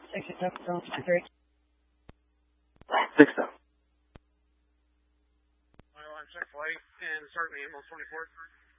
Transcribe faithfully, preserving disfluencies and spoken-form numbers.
Six seven seven three. Six seven. Check flight and start me ambulance twenty-four.